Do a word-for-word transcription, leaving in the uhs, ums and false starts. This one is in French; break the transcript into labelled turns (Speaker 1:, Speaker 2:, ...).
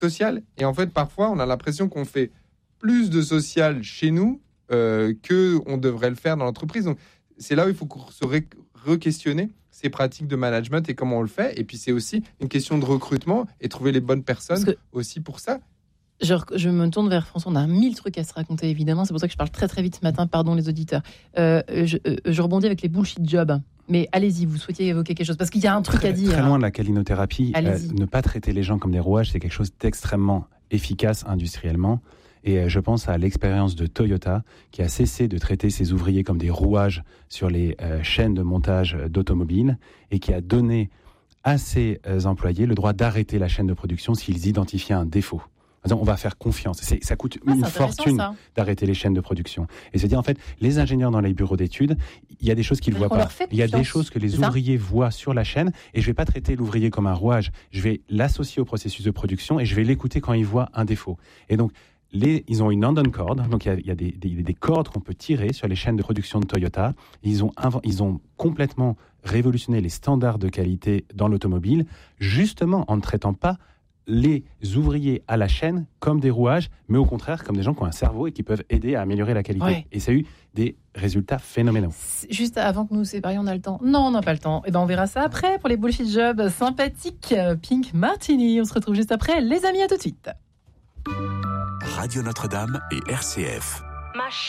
Speaker 1: social. Et en fait, parfois, on a l'impression qu'on fait plus de social chez nous euh, qu'on devrait le faire dans l'entreprise. Donc, c'est là où il faut se ré- re-questionner ces pratiques de management et comment on le fait. Et puis, c'est aussi une question de recrutement et trouver les bonnes personnes que... aussi pour ça.
Speaker 2: Je, je me tourne vers François, on a mille trucs à se raconter évidemment, c'est pour ça que je parle très très vite ce matin, pardon les auditeurs. Euh, je, euh, je rebondis avec les bullshit jobs, mais allez-y, vous souhaitiez évoquer quelque chose, parce qu'il y a un truc
Speaker 3: très,
Speaker 2: à dire.
Speaker 3: Très loin de la câlinothérapie, euh, ne pas traiter les gens comme des rouages, c'est quelque chose d'extrêmement efficace industriellement. Et euh, je pense à l'expérience de Toyota qui a cessé de traiter ses ouvriers comme des rouages sur les euh, chaînes de montage d'automobiles et qui a donné à ses euh, employés le droit d'arrêter la chaîne de production s'ils identifiaient un défaut. On va faire confiance. C'est, ça coûte ah, une fortune ça. d'arrêter les chaînes de production. Et se dire, en fait, les ingénieurs dans les bureaux d'études, il y a des choses qu'ils ne voient pas. Il y a des choses que les ouvriers voient sur la chaîne. Et je ne vais pas traiter l'ouvrier comme un rouage. Je vais l'associer au processus de production et je vais l'écouter quand il voit un défaut. Et donc, les, ils ont une hand-on cord. Donc, il y a, il y a des, des, des cordes qu'on peut tirer sur les chaînes de production de Toyota. Ils ont, inv- ils ont complètement révolutionné les standards de qualité dans l'automobile, justement en ne traitant pas les ouvriers à la chaîne comme des rouages, mais au contraire comme des gens qui ont un cerveau et qui peuvent aider à améliorer la qualité. Ouais. Et ça a eu des résultats phénoménaux.
Speaker 2: Juste avant que nous nous séparions, on a le temps. Non, on n'a pas le temps. Et ben on verra ça après pour les bullshit jobs sympathiques. Pink Martini, on se retrouve juste après. Les amis, à tout de suite.
Speaker 4: Radio Notre-Dame et R C F.